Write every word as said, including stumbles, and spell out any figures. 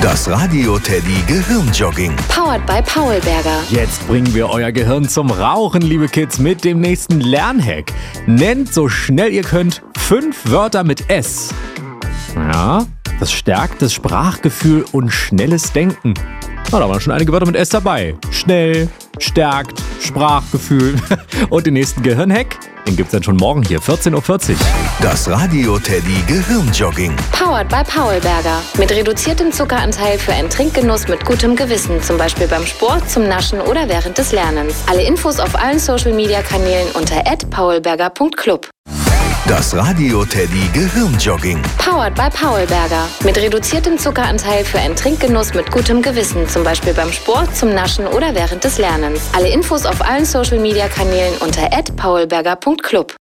Das Radio Teddy Gehirnjogging. Powered by Paulberger. Jetzt bringen wir euer Gehirn zum Rauchen, liebe Kids, mit dem nächsten Lernhack. Nennt so schnell ihr könnt fünf Wörter mit S. Ja, das stärkt das Sprachgefühl und schnelles Denken. Na, da waren schon einige Wörter mit S dabei. Schnell, stärkt, Sprachgefühl. Und den nächsten Gehirnhack, den gibt's dann schon morgen hier, vierzehn Uhr vierzig. Das Radio Teddy Gehirnjogging. Powered by Paulberger. Mit reduziertem Zuckeranteil für einen Trinkgenuss mit gutem Gewissen. Zum Beispiel beim Sport, zum Naschen oder während des Lernens. Alle Infos auf allen Social-Media-Kanälen unter at paulberger punkt club. Das Radio Teddy Gehirnjogging. Powered by Paulberger. Mit reduziertem Zuckeranteil für einen Trinkgenuss mit gutem Gewissen. Zum Beispiel beim Sport, zum Naschen oder während des Lernens. Alle Infos auf allen Social-Media-Kanälen unter at paulberger punkt club.